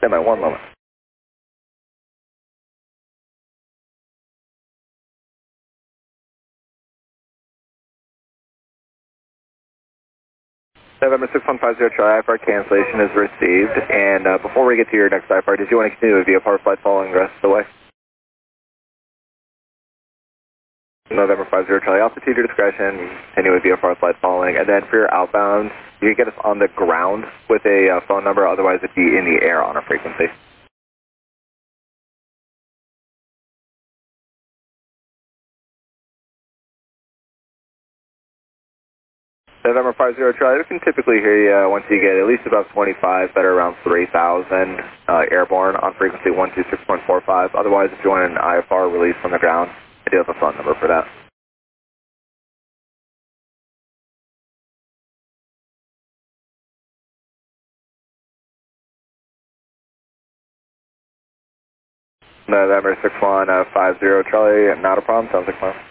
Stand by 1 moment. November 6150 Charlie, IFR cancellation is received. And before we get to your next IFR, did you want to continue via power flight following the rest of the way? November 50 Charlie, altitude your discretion, continue with VFR flight following. And then for your outbound, you can get us on the ground with a phone number, otherwise it'd be in the air on a frequency. November 50 Charlie, we can typically hear you once you get at least above 25, better around 3,000 airborne on frequency 126.45. Otherwise, if you want an IFR release from the ground, I do have a phone number for that. November 6150 Charlie, not a problem, sounds like fun.